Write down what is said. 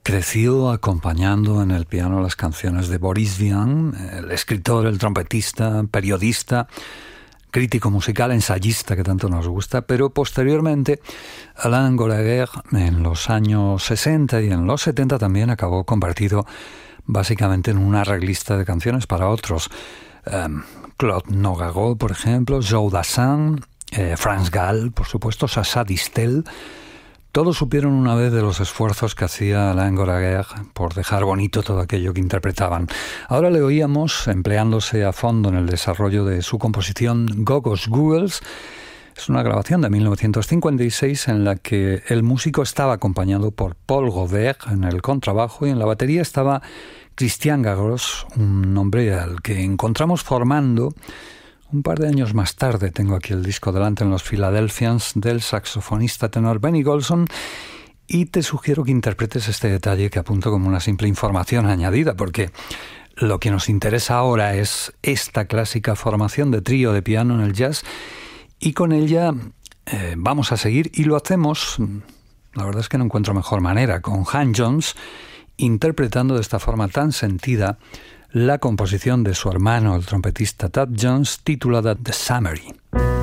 creció acompañando en el piano las canciones de Boris Vian, el escritor, el trompetista, periodista, crítico musical, ensayista que tanto nos gusta, pero posteriormente Alain Goraguer en los años 60 y en los 70 también acabó convertido básicamente en un arreglista de canciones para otros. Claude Nougaro, por ejemplo, Joe Dassin, Franz Gall, por supuesto, Sacha Distel. Todos supieron una vez de los esfuerzos que hacía Alain Goraguer por dejar bonito todo aquello que interpretaban. Ahora le oíamos empleándose a fondo en el desarrollo de su composición Gogos Googles. Es una grabación de 1956 en la que el músico estaba acompañado por Paul Gobert en el contrabajo y en la batería estaba Christian Gagos, un hombre al que encontramos formando un par de años más tarde, tengo aquí el disco delante, en los Philadelphians, del saxofonista tenor Benny Golson, y te sugiero que interpretes este detalle que apunto como una simple información añadida, porque lo que nos interesa ahora es esta clásica formación de trío de piano en el jazz, y con ella vamos a seguir, y lo hacemos, la verdad es que no encuentro mejor manera, con Han Jones, interpretando de esta forma tan sentida la composición de su hermano, el trompetista Thad Jones, titulada The Summary.